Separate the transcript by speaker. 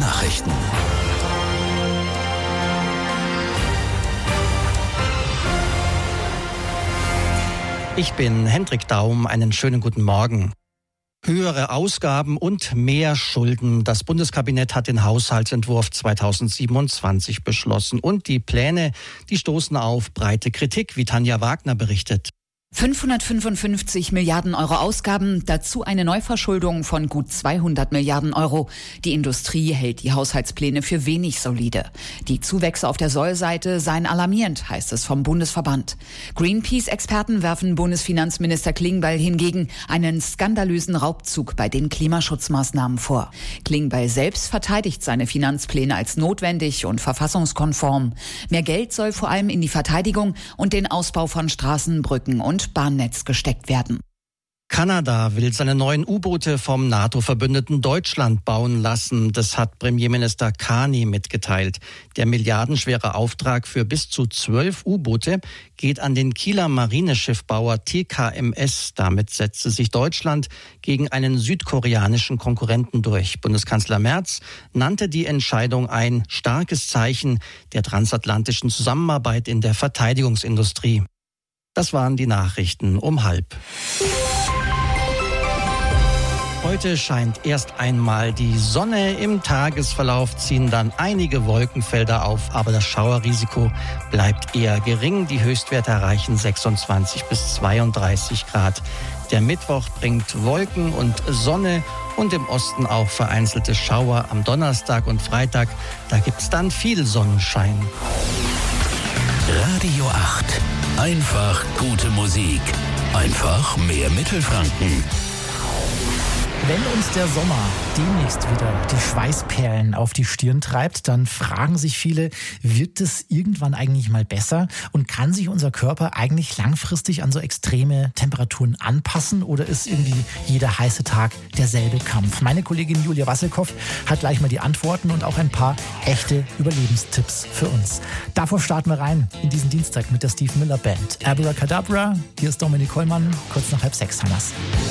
Speaker 1: Nachrichten.
Speaker 2: Ich bin Hendrik Daum, einen schönen guten Morgen. Höhere Ausgaben und mehr Schulden. Das Bundeskabinett hat den Haushaltsentwurf 2027 beschlossen. Und die Pläne, die stoßen auf breite Kritik, wie Tanja Wagner berichtet.
Speaker 3: 555 Milliarden Euro Ausgaben, dazu eine Neuverschuldung von gut 200 Milliarden Euro. Die Industrie hält die Haushaltspläne für wenig solide. Die Zuwächse auf der Sollseite seien alarmierend, heißt es vom Bundesverband. Greenpeace-Experten werfen Bundesfinanzminister Klingbeil hingegen einen skandalösen Raubzug bei den Klimaschutzmaßnahmen vor. Klingbeil selbst verteidigt seine Finanzpläne als notwendig und verfassungskonform. Mehr Geld soll vor allem in die Verteidigung und den Ausbau von Straßen, Brücken und Bahnnetz gesteckt werden.
Speaker 2: Kanada will seine neuen U-Boote vom NATO-Verbündeten Deutschland bauen lassen. Das hat Premierminister Carney mitgeteilt. Der milliardenschwere Auftrag für bis zu 12 U-Boote geht an den Kieler Marineschiffbauer TKMS. Damit setzte sich Deutschland gegen einen südkoreanischen Konkurrenten durch. Bundeskanzler Merz nannte die Entscheidung ein starkes Zeichen der transatlantischen Zusammenarbeit in der Verteidigungsindustrie. Das waren die Nachrichten um 12:30. Heute scheint erst einmal die Sonne. Im Tagesverlauf ziehen dann einige Wolkenfelder auf, aber das Schauerrisiko bleibt eher gering. Die Höchstwerte erreichen 26 bis 32 Grad. Der Mittwoch bringt Wolken und Sonne und im Osten auch vereinzelte Schauer. Am Donnerstag und Freitag, da gibt's dann viel Sonnenschein.
Speaker 1: Radio 8. Einfach gute Musik. Einfach mehr Mittelfranken.
Speaker 4: Wenn uns der Sommer demnächst wieder die Schweißperlen auf die Stirn treibt, dann fragen sich viele, wird es irgendwann eigentlich mal besser? Und kann sich unser Körper eigentlich langfristig an so extreme Temperaturen anpassen? Oder ist irgendwie jeder heiße Tag derselbe Kampf? Meine Kollegin Julia Wasselkoff hat gleich mal die Antworten und auch ein paar echte Überlebenstipps für uns. Davor starten wir rein in diesen Dienstag mit der Steve Miller Band. Abracadabra, hier ist Dominik Kollmann, kurz nach 5:30 haben wir's.